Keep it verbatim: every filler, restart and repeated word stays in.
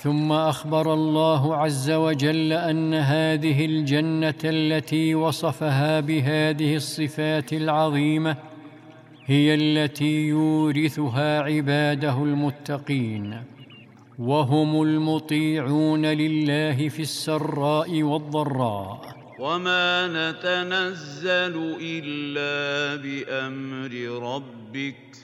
ثم أخبر الله عز وجل أن هذه الجنة التي وصفها بهذه الصفات العظيمة هي التي يورثها عباده المتقين، وهم المطيعون لله في السراء والضراء. وما نتنزل إلا بأمر ربك